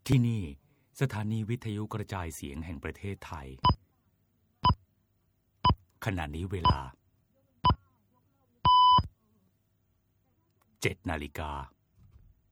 ที่นี่สถานีวิทยุกระจายเสียงแห่งประเทศไทยขณะนี้เวลา 7 นาฬิกา